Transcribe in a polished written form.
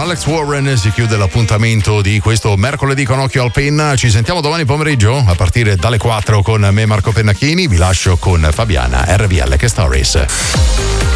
Alex Warren si chiude l'appuntamento di questo mercoledì con Occhio al Penna. Ci sentiamo domani pomeriggio a partire dalle 4 con me Marco Pennacchini. Vi lascio con Fabiana, RVL Che Stories.